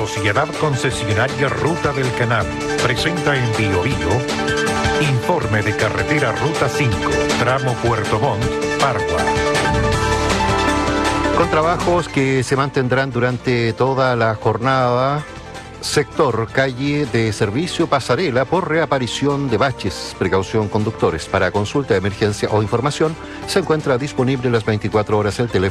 Sociedad Concesionaria Ruta del Canal presenta en Bio Bio informe de carretera Ruta 5, tramo Puerto Montt, Pargua. Con trabajos que se mantendrán durante toda la jornada. Sector calle de servicio Pasarela por reaparición de baches. Precaución conductores. Para consulta de emergencia o información se encuentra disponible las 24 horas el teléfono